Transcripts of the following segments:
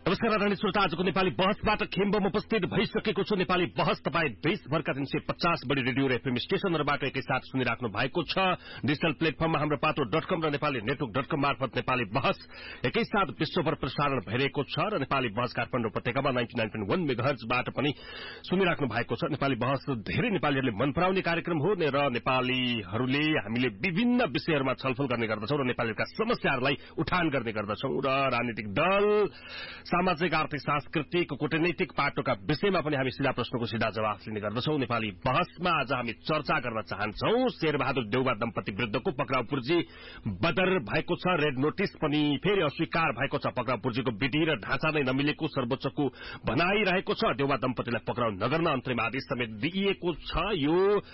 नमस्कार आदरणीय श्रोता, आजको नेपाली बहसबाट खेम्बम उपस्थित भइसकेको छु। नेपाली बहस तपाईँ देशभरका 350 बढी रेडियो र एफएम स्टेशनहरूबाट एकैसाथ सुनिराख्नु भएको छ। डिजिटल प्लेटफर्ममा हाम्रो पातो.com र नेपाली नेटवर्क.com मार्फत नेपाली बहस एकैसाथ विश्वभर प्रसारण भइरहेको छ र नेपाली बहस काठमाडौँ उपत्यकामा 99.1 मेगाहर्जबाट पनि सुनिराख्नु भएको छ। नेपाली बहस धेरै नेपालीहरूले मन पराउने कार्यक्रम हो र नेपालीहरूले हामीले विभिन्न विषयहरूमा छलफल गर्ने गर्दछौँ र नेपालीका समस्याहरूलाई उठान गर्ने गर्दछौँ र राजनीतिक दल, सामाजिक, आर्थिक, सांस्कृतिक, कूटनीतिक पाटोका विषयमा पनि हामी सीधा प्रश्नको सीधा जवाफ लिने गर्दछौँ। नेपाली बहसमा आज हामी चर्चा गर्न चाहन्छौं शेरबहादुर देउवा दम्पति विरुद्धको पक्राउ पूर्जी बदर भएको छ। रेड नोटिस पनि फेरि अस्वीकार भएको छ। पक्राउ पूर्जीको विधि र ढाँचा नै नमिलेको सर्वोच्चको भनाइरहेको छ। देउवा दम्पतिलाई पक्राउ नगर्न अन्तरिम आदेश समेत दिइएको छ। यो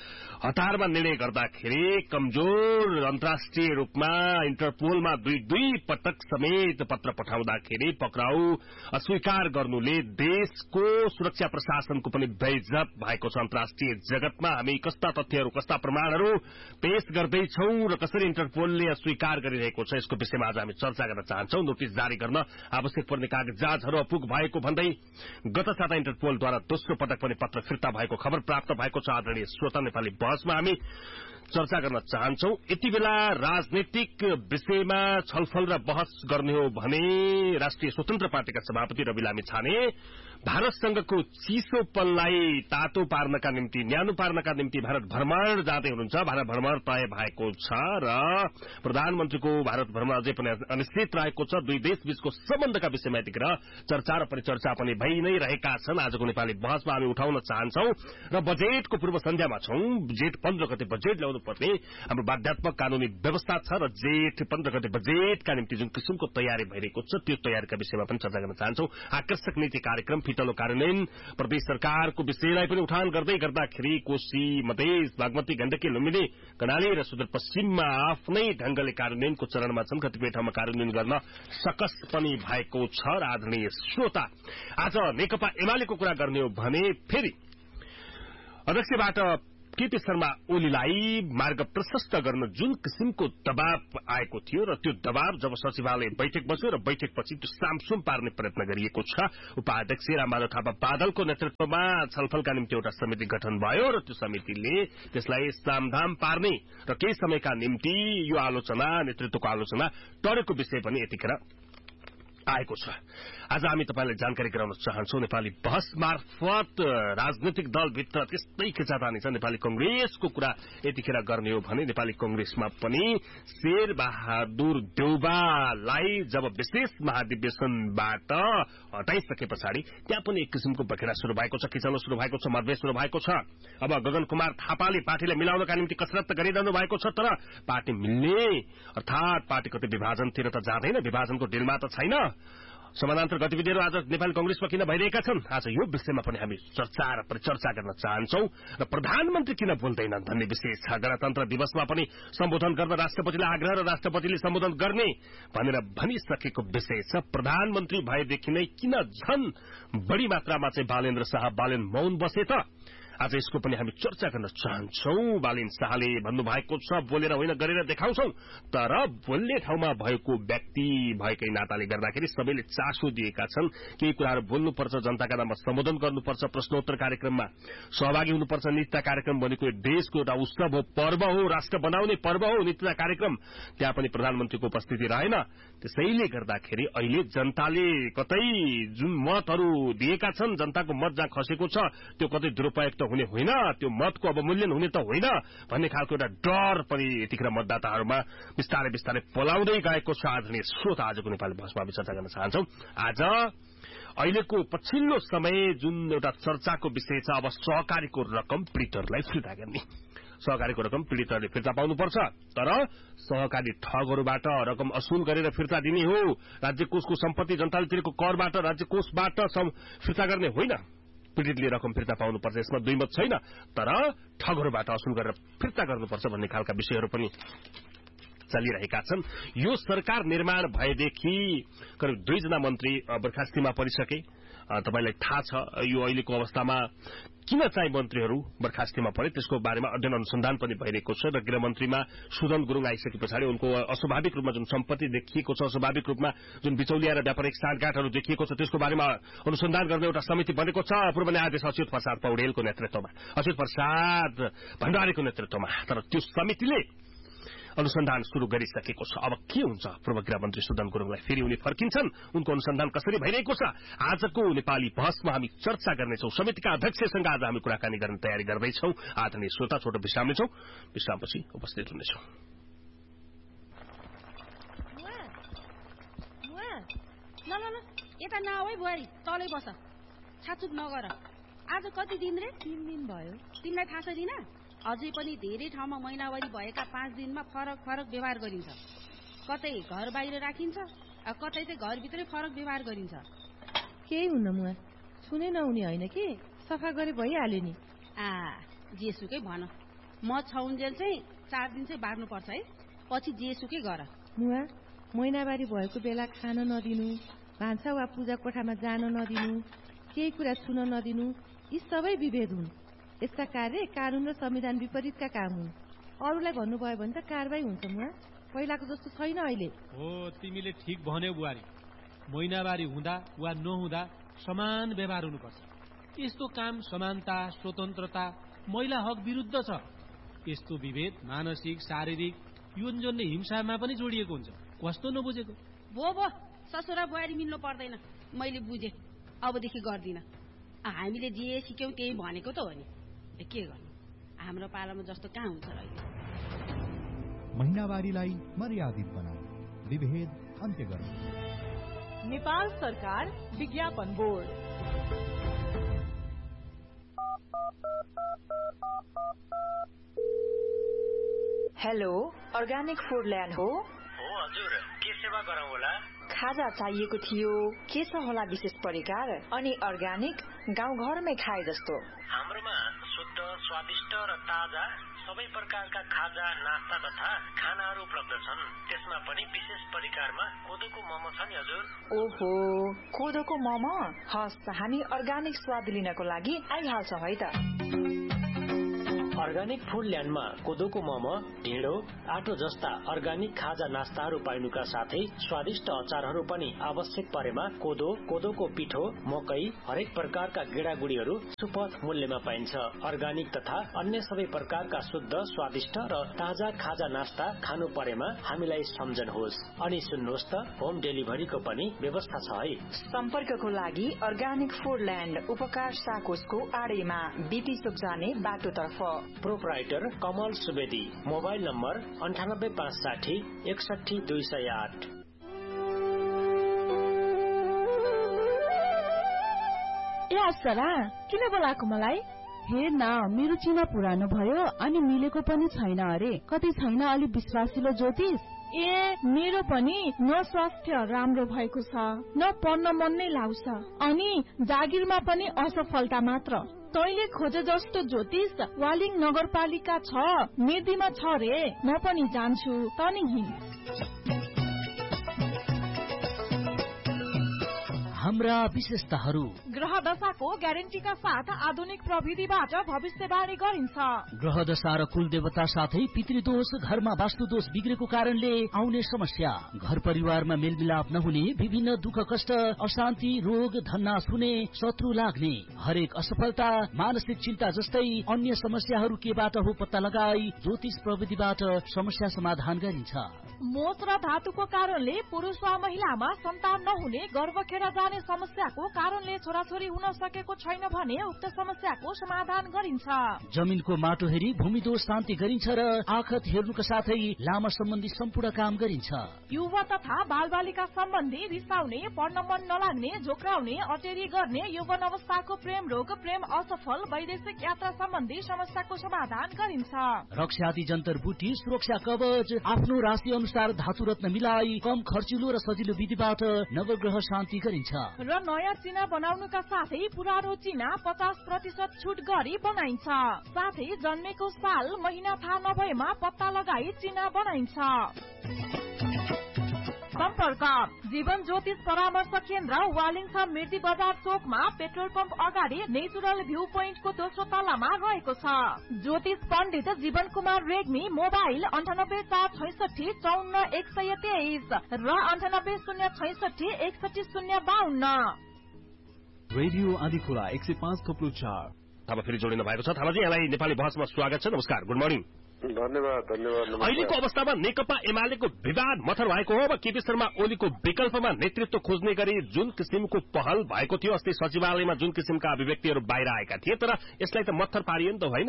हतारमा निर्णय गर्दाखेरि कमजोर अन्तर्राष्ट्रिय रूपमा इन्टरपोलमा दुई पटक समेत पत्र पठाउँदाखेरि पक्राउ अस्वीकार गर्नुले देशको सुरक्षा प्रशासनको पनि बेइज्जत भएको छ। अन्तर्राष्ट्रिय जगतमा हामी कस्ता तथ्यहरू, कस्ता प्रमाणहरू पेश गर्दैछौं र कसरी इन्टरपोलले अस्वीकार गरिरहेको छ, यसको विषयमा आज हामी चर्चा गर्न चाहन्छौं। नोटिस जारी गर्न आवश्यक पर्ने कागजातहरू अपुग भएको भन्दै गत साता इन्टरपोलद्वारा दोस्रो पटक पनि पत्र फिर्ता भएको खबर प्राप्त भएको छ। आदरणीय श्रोता, नेपाली बहसमा हामी चर्चा गर्न चाहन्छौं। यति बेला राजनीतिक विषयमा छलफल र बहस गर्ने हो भने राष्ट्रिय स्वतन्त्र पार्टीका सभापति रवि लामिछाने भारतसँगको चिसोपनलाई तातो पार्नका निम्ति, न्यानो पार्नका निम्ति भारत भ्रमण जाँदै हुनुहुन्छ। भारत भ्रमण तय भएको छ र प्रधानमन्त्रीको भारत भ्रमण अझै पनि अनिश्चित रहेको छ। दुई देशबीचको सम्बन्धका विषयमा यतिखेर चर्चा र परिचर्चा पनि भइ नै रहेका छन्। आजको नेपाली बहसमा हामी उठाउन चाहन्छौं र बजेटको पूर्व सन्ध्यामा छौं। जेठ 15 गते बजेट ल्याउनु पर्ने हाम्रो बाध्यात्मक कानूनी व्यवस्था छ र जेठ 15 गते बजेटका निम्ति जुन किसिमको तयारी भइरहेको छ त्यो तयारीका विषयमा पनि चर्चा गर्न चाहन्छौं। आकर्षक नीति कार्यक्रम फितलो कार्यान्वयन, प्रदेश सरकारको विषयलाई पनि उठान गर्दै गर्दाखेरि कोशी, मधेस, बागमती, गण्डकी, लुम्बिनी, कर्णाली र सुदूरपश्चिममा आफ्नै ढंगले कार्यान्वयनको चरणमा छन्। कतिपय ठाउँमा कार्यान्वयन गर्न सकस पनि भएको छ। र आदरणीय श्रोता, आज नेकपा एमालेको कुरा गर्ने हो भने फेरि अध्यक्षबाट केपी शर्मा ओलीलाई मार्ग प्रशस्त गर्न जुन किसिमको दबाव आएको थियो र त्यो दबाव जब सचिवालय बैठक बस्यो र बैठकपछि त्यो सामसुम पार्ने प्रयत्न गरिएको छ। उपाध्यक्ष रामबहादुर थापा बादलको नेतृत्वमा छलफलका निम्ति एउटा समिति गठन भयो र त्यो समितिले त्यसलाई सामधाम पार्ने र केही समयका निम्ति यो आलोचना, नेतृत्वको आलोचना टरेको विषय पनि यतिखेर आएको छ। आज हामी तपाईलाई जानकारी गराउन चाहन्छौं। नेपाली बहस मार्फत राजनैतिक दलभित्र त्यस्तै खिचातानी छ। नेपाली कंग्रेसको कुरा यतिखेर गर्ने हो भने नेपाली कंग्रेसमा पनि शेरबहादुर देउवालाई जब विशेष महाधिवेशनबाट हटाइसके पछाडि त्यहाँ पनि एक किसिमको बखेडा शुरू भएको छ, खिचल्न शुरू भएको छ, मतभेद शुरू भएको छ। अब गगन कुमार थापाले पार्टीलाई मिलाउनका निम्ति कसरत गरिरहनु भएको छ, तर पार्टी मिल्ने अर्थात पार्टी कतै विभाजनतिर त जाँदैन, विभाजनको डिलमा त छैन। समानान्तर गतिविधिहरू आज नेपाली कंग्रेसमा किन भइरहेका छन्, आज यो विषयमा पनि हामी चर्चा र परिचर्चा गर्न चाहन्छौं। र प्रधानमन्त्री किन बोल्दैनन् भन्ने विषय छ। गणतन्त्र दिवसमा पनि सम्बोधन गर्न राष्ट्रपतिलाई आग्रह र राष्ट्रपतिले सम्बोधन गर्ने भनेर भनिसकेको विषय छ। प्रधानमन्त्री भएदेखि नै किन झन बढ़ी मात्रामा चाहिँ बालेन्द्र शाह बालेन मौन बसे त? आज यसको पनि हामी चर्चा गर्न चाहन्छौं। बालेन शाहले भन्नुभएको छ बोलेर होइन गरेर देखाउँछौं, तर बोल्ने ठाउँमा भएको व्यक्ति भएकै नाताले गर्दाखेरि सबैले चासो दिएका छन्। केही कुराहरू बोल्नुपर्छ, जनताका नाममा सम्बोधन गर्नुपर्छ, प्रश्नोत्तर कार्यक्रममा सहभागी हुनुपर्छ। नित्यता कार्यक्रम भनेको देशको एउटा उत्सव हो, पर्व हो, राष्ट्र बनाउने पर्व हो नित्यता कार्यक्रम। त्यहाँ पनि प्रधानमन्त्रीको उपस्थिति रहेन। त्यसैले गर्दाखेरि अहिले जनताले कतै जुन मतहरू दिएका छन्, जनताको मत जहाँ खसेको छ त्यो कतै दुरुपयोग हुने होइन, त्यो मतको अवमूल्यन हुने त होइन भन्ने खालको एउटा डर पनि यतिखेर मतदाताहरूमा बिस्तारै बिस्तारै पलाउँदै गएको छ। आदरणीय श्रोता, आजको नेपाली बहसमा हामी चर्चा गर्न चाहन्छौं। आज अहिलेको पछिल्लो समय जुन एउटा चर्चाको विषय छ, अब सहकारीको रकम पीडितहरूलाई फिर्ता गर्ने। सहकारीको रकम पीडितहरूले फिर्ता पाउनुपर्छ, तर सहकारी ठगहरूबाट रकम असुल गरेर फिर्ता दिने हो। राज्य कोषको सम्पत्ति जनताले तिरेको करबाट, राज्य कोषबाट फिर्ता गर्ने होइन। पीड़ितले रकम फिर्ता पाउनुपर्छ, यसमा दुई मत छैन, तर ठगहरूबाट असुल गरेर फिर्ता गर्नुपर्छ भन्ने खालका विषयहरू पनि चलिरहेका छन्। यो सरकार निर्माण भएदेखि करिब 2 जना मन्त्री बर्खास्तीमा परिसके। तपाईलाई थाहा छ यो अहिलेको अवस्थामा किन चाहिँ मन्त्रीहरू बर्खास्तीमा परे त्यसको बारेमा अध्ययन अनुसन्धान पनि भइरहेको छ र गृहमन्त्रीमा सुदन गुरुङ आइसके पछाडि उनको अस्वाभाविक रूपमा जुन सम्पत्ति देखिएको छ अस्वाभाविक रूपमा जुन बिचौलिया र व्यापारिक साँठगाँठहरू देखिएको छ त्यसको बारेमा अनुसन्धान गर्ने एउटा समिति बनेको छ पूर्व न्यायाधीश अच्युत प्रसाद पौडेलको नेतृत्वमा अच्युत प्रसाद भण्डारीको नेतृत्वमा तर त्यो समितिले अनुसन्धान शुरू गरिसकेको छ अब के हुन्छ पूर्व गृहमन्त्री सुदन गुरुङलाई फेरि उनी फर्किन्छन् उनको अनुसन्धान कसरी भइरहेको छ आजको नेपाली बहसमा हामी चर्चा गर्नेछौं समितिका अध्यक्षसँग आज हामी कुराकानी गर्ने तयारी गर्दैछौं आदरणीय श्रोता छोटो विश्राम लिन्छौं विश्रामपछि उपस्थित हुनेछौं ल यता नआऊ है बुहारी तलै बस छाचुक नगर आज कति दिन रे 3 दिन भयो तिमीलाई थाहा छ दिना अझै पनि धेरै ठाउँमा महिनावारी भएका 5 दिनमा फरक व्यवहार गरिन्छ कतै घर बाहिर राखिन्छ कतै चाहिँ घरभित्रै फरक व्यवहार गरिन्छ केही हुन्न मुआ सुने नहुने होइन कि सफा गरे भइहाल्यो नि जेसुकै भन म छौन्जेल चाहिँ 4 दिन चाहिँ बार्नु पर्छ है पछि जेसुकै गर मुआ महिनावारी भएको बेला खान नदिनु भान्सा वा पूजा कोठामा जान नदिनु केही कुरा छुन नदिनु यी सबै विभेद हुन् यस्ता कार्य कानून र संविधान विपरीतका काम हुन् अरूलाई भन्नुभयो भने त कारबाही हुन्छ मुआ पहिलाको जस्तो छैन अहिले हो तिमीले ठीक भन्यौ बुहारी महिनावारी हुँदा वा नहुँदा समान व्यवहार हुनुपर्छ यस्तो काम समानता स्वतन्त्रता महिला हक विरुद्ध छ यस्तो विभेद मानसिक शारीरिक यौन हिंसामा पनि जोडिएको हुन्छ कस्तो नबुझेको भो ससुरा बुहारी मिल्नु पर्दैन मैले बुझे अबदेखि गर्दिन हामीले जे सिक्यौं त्यही भनेको त हो नि के गर्नु हाम्रो पालामा जस्तो कहाँ हुन्छ र महिनावारीलाई मर्यादित बनाऊ विभेद अन्त्य गर्नु नेपाल सरकार विज्ञापन बोर्ड हेलो अर्ग्यानिक फूडल्यान्ड हो हजुर के सेवा गरौँ होला खाजा चाहिएको थियो के छ होला विशेष परिकार अनि अर्ग्यानिक गाउँघरमै खाए जस्तो हाम्रोमा शुद्ध स्वादिष्ट र ताजा सबै प्रकारका खाजा नास्ता तथा खानाहरू उपलब्ध छन् त्यसमा पनि विशेष परिकारमा कोदोको मोमो छ नि हजुर ओहो कोदोको मोमो हस् हामी अर्ग्यानिक स्वाद लिनको लागि आइहाल्छौं है त अर्ग्यानिक फूडल्यान्डमा कोदोको मोमो ढिँडो आटो जस्ता अर्ग्यानिक खाजा नास्ताहरू पाइनुका साथै स्वादिष्ट अचारहरू पनि आवश्यक परेमा कोदोको पिठो मकै हरेक प्रकारका गेडागुडीहरू सुपथ मूल्यमा पाइन्छ अर्ग्यानिक तथा अन्य सबै प्रकारका शुद्ध स्वादिष्ट र ताजा खाजा नास्ता खानु परेमा हामीलाई सम्झनुहोस् अनि सुन्नुहोस् त होम डेलिभरीको पनि व्यवस्था छ है सम्पर्कको लागि अर्ग्यानिक फूडल्यान्ड उपकार साकोसको आडैमा बीपी चोक जाने बाटोतर्फ प्रोपराइटर कमल सुवेदी मोबाइल नम्बर 9856 61208 ए अप्सरा किन बोलाएको मलाई हेर न मेरो चिना पुरानो भयो अनि मिलेको पनि छैन अरे कतै छैन अलि विश्वासिलो ज्योतिष ए मेरो पनि न स्वास्थ्य राम्रो भएको छ न पढ्न मन नै लाग्छ अनि जागिरमा पनि असफलता मात्र तैले खोजे जस्तो ज्योतिष वालिङ नगरपालिका छ मेदीमा छ रे म पनि जान्छु तनी हिँड हाम्रा विशेषताहरू ग्रह दशाको ग्यारेन्टीका साथ आधुनिक प्रविधिबाट भविष्यवाणी गरिन्छ ग्रह दशा र कुल देवता साथै पितृदोष घरमा वास्तुदोष बिग्रेको कारणले आउने समस्या घर परिवारमा मेलमिलाप नहुने विभिन्न दुःख कष्ट अशान्ति रोग धन्नास हुने शत्रु लाग्ने हरेक असफलता मानसिक चिन्ता जस्तै अन्य समस्याहरू केबाट हो पत्ता लगाई ज्योतिष प्रविधिबाट समस्या समाधान गरिन्छ मोच र धातुको कारणले पुरुष वा महिलामा सन्तान नहुने गर्भ खेर जाने समस्याको कारणले छोराछोरी हुन सकेको छैन भने उक्त समस्याको समाधान गरिन्छ जमिनको माटो हेरी भूमिदोष शान्ति गरिन्छ र आखत हेर्नुका साथै लामा सम्बन्धी सम्पूर्ण काम गरिन्छ युवा तथा बालबालिका सम्बन्धी रिसाउने पढ्न मन नलाग्ने झोक्राउने अटेरी गर्ने यौवन अवस्थाको प्रेम रोग प्रेम असफल वैदेशिक यात्रा सम्बन्धी समस्याको समाधान गरिन्छ रक्षादि जन्तर बुटी सुरक्षा कवच आफ्नो राशि अनुसार धातु रत्न मिलाई कम खर्चिलो र सजिलो विधिबाट नवग्रह शान्ति गरिन्छ र नयाँ चिना बनाउनुका साथै पुरानो चिना 50% छुट गरी बनाइन्छ साथै जन्मेको साल महिना थाहा नभएमा पत्ता लगाई चिना बनाइन्छ सम्पर्क जीवन ज्योतिष परामर्श केन्द्र वालिङ मिर्दी बजार चोकमा पेट्रोल पम्प अगाडि नेचुरल भ्यू पोइन्टको दोस्रो तलामा रहेको छ। ज्योतिष पण्डित जीवन कुमार रेग्मी मोबाइल 9846644123 र 9806616052। रेडियो आदिखोला 105.4। अब फेरि जोडिनु भएको छ। थापाजी, यहाँलाई नेपाली बहसमा स्वागत छ। नमस्कार, गुड मर्निङ। धन्यवाद। अहिलेको अवस्थामा नेकपा एमालेको विवाद मथर भएको हो वा केपी शर्मा ओलीको विकल्पमा नेतृत्व खोज्ने गरी जुन किसिमको पहल भएको थियो, अस्ति सचिवालयमा जुन किसिमका अभिव्यक्तिहरू बाहिर आएका थिए, तर यसलाई त मथर पारियो नि त, होइन?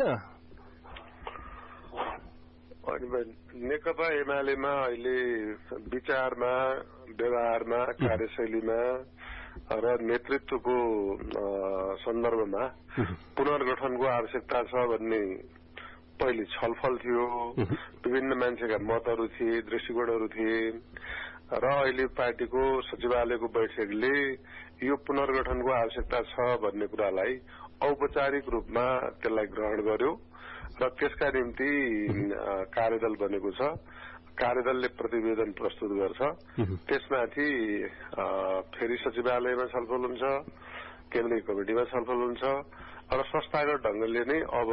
नेकपा एमालेमा अहिले विचारमा, व्यवहारमा, कार्यशैलीमा र नेतृत्वको सन्दर्भमा पुनर्गठनको आवश्यकता छ भन्ने पहिले छलफल थियो। विभिन्न मान्छेका मतहरू थिए, दृष्टिकोणहरू थिए र अहिले पार्टीको सचिवालयको बैठकले यो पुनर्गठनको आवश्यकता छ भन्ने कुरालाई औपचारिक रूपमा त्यसलाई ग्रहण गर्यो र त्यसका निम्ति कार्यदल बनेको छ। कार्यदलले प्रतिवेदन प्रस्तुत गर्छ। त्यसमाथि फेरि सचिवालयमा छलफल हुन्छ, केन्द्रीय कमिटिमा छलफल हुन्छ र संस्थागत ढंगले नै अब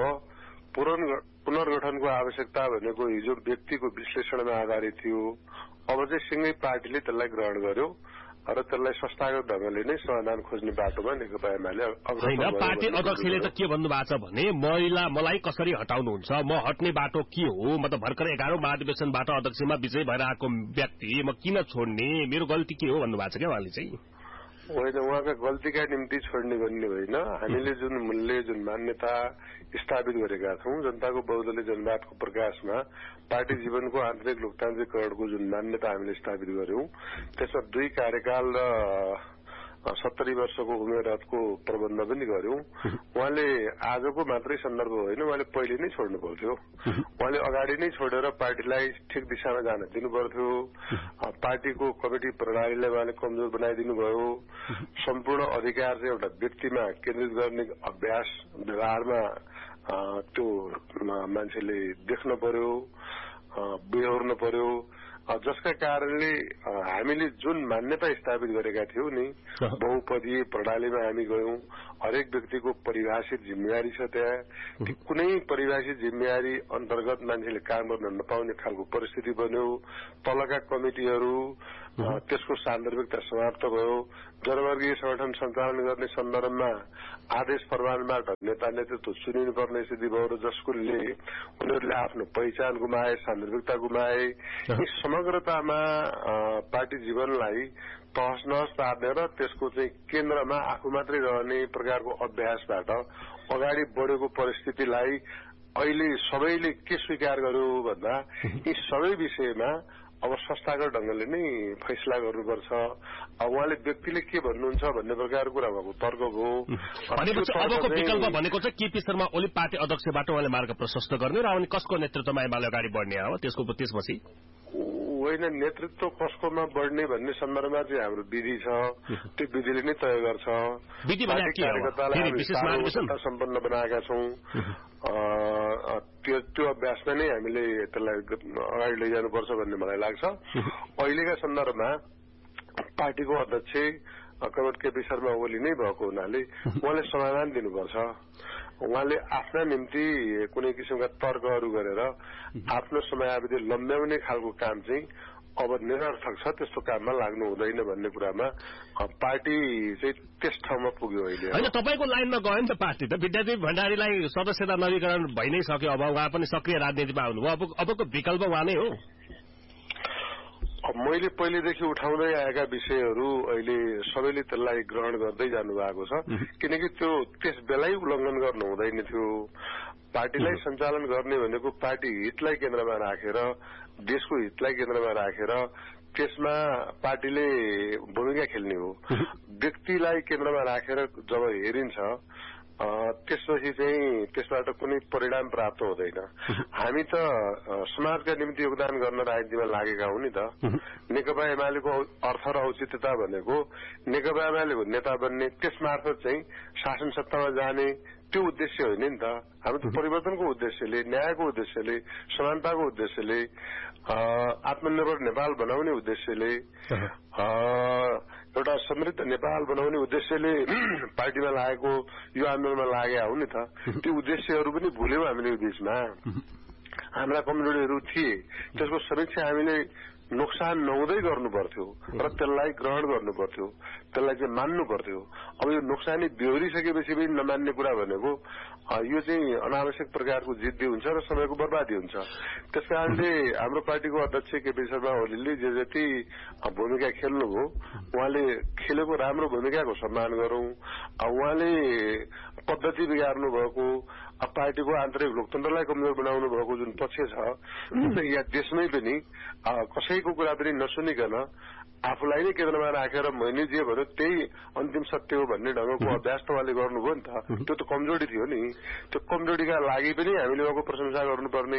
पुनर्गठनको आवश्यकता भनेको हिजो व्यक्तिको विश्लेषणमा आधारित थियो। अब चाहिँ सिंगै पार्टीले त्यसलाई ग्रहण गर्यो र त्यसलाई संस्थागत ढंगले नै समाधान खोज्ने बाटोमा नेकपा एमाले पार्टी अध्यक्षले त के भन्नुभएको छ भने मलाई कसरी हटाउनुहुन्छ, म हट्ने बाटो के हो, म त भर्खर 11औं महाधिवेशनबाट अध्यक्षमा विजय भएर आएको व्यक्ति, म किन छोड्ने, मेरो गल्ती के हो भन्नुभएको छ क्या उहाँले चाहिँ। होइन, उहाँका गल्तीका निम्ति छोड्ने भन्ने होइन। हामीले जुन मूल्य, जुन मान्यता स्थापित गरेका छौं, जनताको बहुदलीय जनवादको प्रकाशमा पार्टी जीवनको आन्तरिक लोकतान्त्रिकरणको जुन मान्यता हामीले स्थापित गर्यौं, त्यसमा 2 कार्यकाल र 70 वर्षको उमेरको प्रबन्ध पनि गर्यौं। उहाँले आजको मात्रै सन्दर्भ होइन, उहाँले पहिले नै छोड्नु पर्थ्यो। उहाँले अगाडि नै छोडेर पार्टीलाई ठिक दिशामा जान दिनु पर्थ्यो। पार्टीको कमिटी प्रणालीलाई उहाँले कमजोर बनाइदिनु भयो। सम्पूर्ण अधिकार चाहिँ एउटा व्यक्तिमा केन्द्रित गर्ने अभ्यास व्यवहारमा त्यो मान्छेले देख्न पर्यो, बेहोर्न पर्यो, जसका कारणले हामीले जुन मान्यता स्थापित गरेका थियौं नि, बहुपदीय प्रणालीमा हामी गयौं। हरेक व्यक्तिको परिभाषित जिम्मेवारी छ त्यहाँ। कुनै परिभाषित जिम्मेवारी अन्तर्गत मान्छेले काम गर्न नपाउने खालको परिस्थिति बन्यो। तलका कमिटिहरू त्यसको सान्दर्भिकता समाप्त भयो। जनवर्गीय संगठन सञ्चालन गर्ने सन्दर्भमा आदेश फरमानबाट नेता नेतृत्व चुनिनुपर्ने स्थिति भयो र जसकोले उनीहरूले आफ्नो पहिचान गुमाए, सान्दर्भिकता गुमाए। यी समग्रतामा पार्टी जीवनलाई तहस नहस पार्ने र त्यसको चाहिँ केन्द्रमा आफू मात्रै रहने प्रकारको अभ्यासबाट अगाडि बढेको परिस्थितिलाई अहिले सबैले के स्वीकार गर्यो भन्दा यी सबै विषयमा अब संस्थागत ढंगले नै फैसला गर्नुपर्छ। उहाँले व्यक्तिले के भन्नुहुन्छ भन्ने प्रकारको कुरा भएको तर्क हो। भनेपछि अबको विकल्प भनेको चाहिँ केपी शर्मा ओली पार्टी अध्यक्षबाट उहाँले मार्ग प्रशस्त गर्ने र अनि कसको नेतृत्वमा एमाले अगाडि बढ्ने हो त्यसपछि होइन, नेतृत्व कसकोमा बढ्ने भन्ने सन्दर्भमा चाहिँ हाम्रो विधि छ। त्यो विधिले नै तय गर्छ। कार्यकर्तालाई सम्पन्न बनाएका छौं। त्यो अभ्यासमा नै हामीले त्यसलाई अगाडि लैजानुपर्छ भन्ने मलाई लाग्छ। अहिलेका सन्दर्भमा पार्टीको अध्यक्ष कमरेड केपी शर्मा ओली नै भएको हुनाले उहाँले समाधान दिनुपर्छ। उहाँले आफ्ना निम्ति कुनै किसिमका तर्कहरू गरेर आफ्नो समयावधि लम्ब्याउने खालको काम चाहिँ अब निरर्थक छ, त्यस्तो काममा लाग्नु हुँदैन भन्ने कुरामा पार्टी चाहिँ त्यस ठाउँमा पुग्यो अहिले। होइन, तपाईँको लाइनमा गयो नि त पार्टी त। विद्यादेवी भण्डारीलाई सदस्यता नवीकरण भइ नै सक्यो, अब उहाँ पनि सक्रिय राजनीतिमा आउनुभयो। अबको विकल्प उहाँ नै हो। मैले पहिलेदेखि उठाउँदै आएका विषयहरू अहिले सबैले त्यसलाई ग्रहण गर्दै जानु भएको छ, किनकि त्यो त्यस बेलै उल्लङ्घन गर्नु हुँदैन थियो। पार्टीलाई सञ्चालन गर्ने भनेको पार्टी हितलाई केन्द्रमा राखेर, देशको हितलाई केन्द्रमा राखेर त्यसमा पार्टीले भूमिका खेल्ने हो। व्यक्तिलाई केन्द्रमा राखेर जब हेरिन्छ त्यसपछि चाहिँ त्यसबाट कुनै परिणाम प्राप्त हुँदैन। हामी त समाजका निम्ति योगदान गर्न राजनीतिमा लागेका हौं नि त। नेकपा एमालेको अर्थ र औचित्यता भनेको नेकपा एमालेको नेता बन्ने, त्यस मार्फत चाहिँ शासन सत्तामा जाने, त्यो उद्देश्य होइन नि त। हामी त परिवर्तनको उद्देश्यले, न्यायको उद्देश्यले, समानताको उद्देश्यले, आत्मनिर्भर नेपाल बनाउने उद्देश्यले, एउटा समृद्ध नेपाल बनाउने उद्देश्यले पार्टीमा लागेको, यो आन्दोलनमा लागे हौ नि त। त्यो उद्देश्यहरू पनि भुल्यौं हामीले यो बीचमा। हाम्रा कमजोरीहरू थिए, त्यसको समीक्षा हामीले नोक्सान नहुँदै गर्नु पर्थ्यो र त्यसलाई ग्रहण गर्नु पर्थ्यो, त्यसलाई चाहिँ मान्नु पर्थ्यो। अब यो नोक्सानी बेहोरिसकेपछि पनि नमान्ने कुरा भनेको यो चाहिँ अनावश्यक प्रकारको जिद्दी हुन्छ र समयको बर्बादी हुन्छ। त्यसकारणले हाम्रो पार्टीको अध्यक्ष केपी शर्मा ओलीले जे जति भूमिका खेल्नुभयो, उहाँले खेलेको राम्रो भूमिकाको सम्मान गरौं। उहाँले पद्धति बिगार्नु भएको, पार्टीको आन्तरिक लोकतन्त्रलाई कमजोर बनाउनु भएको जुन पक्ष छ, या देशमै पनि कसैको कुरा पनि नसुनिकन आफूलाई नै केन्द्रमा राखेर मैले जे भन्यो त्यही अन्तिम सत्य हो भन्ने ढंगको अभ्यास त उहाँले गर्नुभयो नि त। त्यो त कमजोरी थियो नि। त्यो कमजोरीका लागि पनि हामीले उहाँको प्रशंसा गर्नुपर्ने।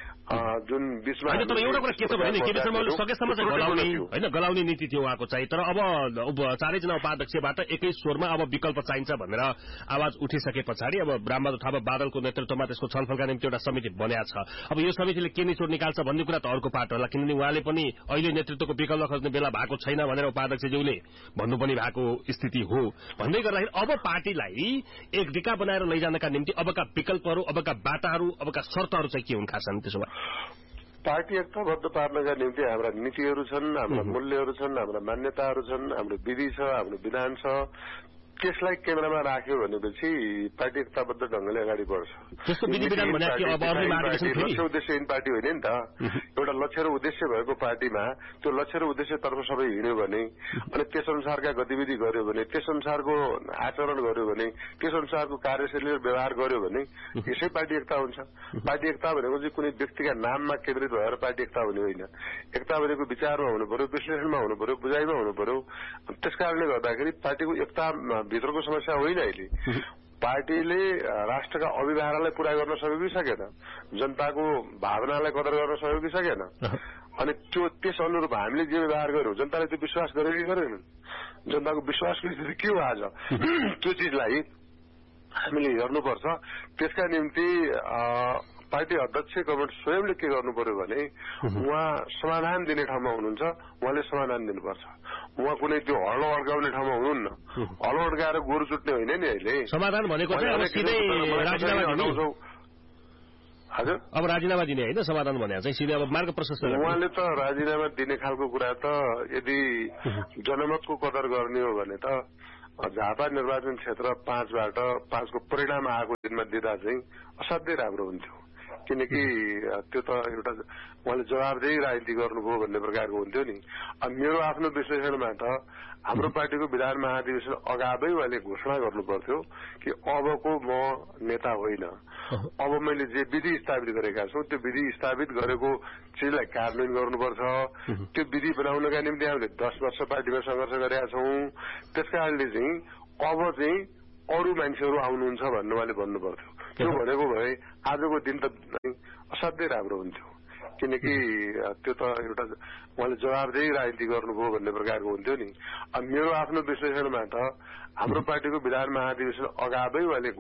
जुन बीचमा होइन, तर एउटा कुरा के छ भने केपी शर्माले सकेसम्म चाहिँ गलाउने नीति थियो उहाँको चाहिँ। तर अब चारैजना उपाध्यक्षबाट एकै स्वरमा अब विकल्प चाहिन्छ भनेर आवाज उठिसके पछाडि अब रामबहादुर थापा बादलको नेतृत्वमा त्यसको छलफलका निम्ति एउटा समिति बनेको छ। अब यो समितिले के निचोड निकाल्छ भन्ने कुरा त अर्को पाटो होला, किनभने उहाँले पनि अहिले नेतृत्वको विकल्प खोज्ने बेला भएको छैन भनेर उपाध्यक्षज्यूले भन्नु पनि भएको स्थिति हो। भन्दै गर्दाखेरि अब पार्टीलाई एक दिक्का बनाएर लैजानका निम्ति अबका विकल्पहरू, अबका बाटाहरू, अबका शर्तहरू चाहिँ के हुन खान्छन्? त्यसो भए पार्टी एकताबद्ध पार्नका निम्ति हाम्रा नीतिहरू छन्, हाम्रा मूल्यहरू छन्, हाम्रा मान्यताहरू छन्, हाम्रो विधि छ, हाम्रो विधान छ। त्यसलाई केन्द्रमा राख्यो भनेपछि पार्टी एकताबद्ध ढंगले अगाडि बढ्छ। त्यस्तो विधि विधान भने के अब अर्को लक्ष्य उद्देश्यहीन पार्टी होइन नि त। एउटा लक्ष्य र उद्देश्य भएको पार्टीमा त्यो लक्ष्य र उद्देश्यतर्फ सबै हिँड्यो भने, अनि त्यस अनुसारका गतिविधि गर्यो भने, त्यस अनुसारको आचरण गर्यो भने, त्यस अनुसारको कार्यशैली र व्यवहार गर्यो भने यसै पार्टी एकता हुन्छ। पार्टी एकता भनेको चाहिँ कुनै व्यक्तिका नाममा केन्द्रित भएर पार्टी एकता हुने होइन। एकता भनेको विचारमा हुनु पर्यो, विश्लेषणमा हुनु पर्यो, बुझाइमा हुनु पर्यो। त्यसकारणले गर्दाखेरि पार्टीको एकता भित्रको समस्या होइन। अहिले पार्टीले राष्ट्रका अभिभावनालाई पूरा गर्न सक्यो कि सकेन, जनताको भावनालाई कदर गर्न सक्यो कि सकेन, अनि त्यो त्यस अनुरूप हामीले जे व्यवहार गर्यौं जनताले त्यो विश्वास गर्यो कि गरेनन्? जनताको विश्वासको स्थिति के हो आज? त्यो चिजलाई हामीले हेर्नुपर्छ। त्यसका निम्ति पार्टी अध्यक्ष कमरेड स्वयंले के गर्नु पर्यो भने उहाँ समाधान दिने ठाउँमा हुनुहुन्छ, उहाँले समाधान दिनुपर्छ। उहाँ कुनै त्यो हल्लो अड्काउने ठाउँमा हुनुहुन्न। हल्लो अड्काएर गोरु चुट्ने होइन नि। अहिले समाधान भनेको चाहिँ अब सिधै राजीनामा दिने। हजुर, अब राजीनामा दिने होइन, समाधान भने चाहिँ सिधै अब मार्ग प्रशस्त। उहाँले त राजीनामा दिने खालको कुरा त यदि जनमतको कदर गर्ने हो भने त झापा निर्वाचन क्षेत्र 5बाट 5को परिणाम आएको दिनमा दिँदा चाहिँ असाध्यै राम्रो हुन्थ्यो। किनकि त्यो त एउटा उहाँले जवाबदेही राजनीति गर्नुभयो भन्ने प्रकारको हुन्थ्यो नि। अब मेरो आफ्नो विश्लेषणमा त हाम्रो पार्टीको विधान महाधिवेशन अगावै उहाँले घोषणा गर्नु पर्थ्यो कि अबको म नेता होइन, अब मैले जे विधि स्थापित गरेका छौं त्यो विधि स्थापित गरेको चिजलाई कार्यान्वयन गर्नुपर्छ। त्यो विधि बनाउनका निम्ति हामीले 10 वर्ष पार्टीमा संघर्ष गरेका छौं। त्यसकारणले चाहिँ अब चाहिँ अरू मान्छेहरू आउनुहुन्छ भन्ने उहाँले भन्नु पर्थ्यो। त्यो भनेको भए आजको दिन त असाध्यै राम्रो हुन्थ्यो। किनकि त्यो त एउटा उहाँले जवाबदेही राजनीति गर्नुभयो भन्ने प्रकारको हुन्थ्यो नि। अब मेरो आफ्नो विश्लेषणमा त हाम्रो पार्टीको विधान महाधिवेशन अगावै उहाँले